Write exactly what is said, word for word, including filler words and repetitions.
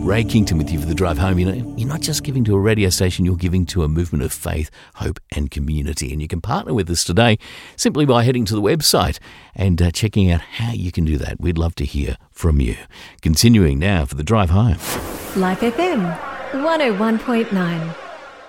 Ray Kington with you for the drive home. You know, you're not just giving to a radio station, you're giving to a movement of faith, hope and community. And you can partner with us today simply by heading to the website and uh, checking out how you can do that. We'd love to hear from you. Continuing now for the drive home. Life F M, one oh one point nine.